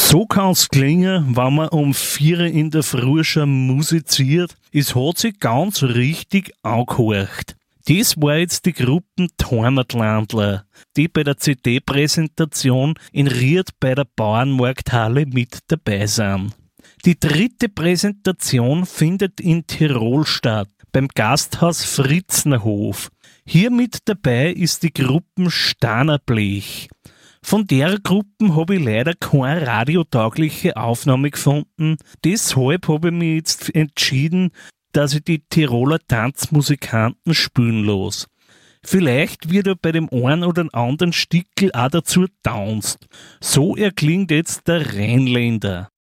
So kann's klingen, wenn man um 4 in der Früh schon musiziert. Es hat sich ganz richtig angehört. Das war jetzt die Gruppe Heimatlandler, die bei der CD-Präsentation in Ried bei der Bauernmarkthalle mit dabei sind. Die dritte Präsentation findet in Tirol statt, beim Gasthaus Fritznerhof. Hier mit dabei ist die Gruppe Stahnerblech. Von der Gruppe habe ich leider keine radiotaugliche Aufnahme gefunden. Deshalb habe ich mich jetzt entschieden, dass ich die Tiroler Tanzmusikanten spielen lasse. Vielleicht wird er bei dem einen oder anderen Stickel auch dazu tanzt. So erklingt jetzt der Rheinländer.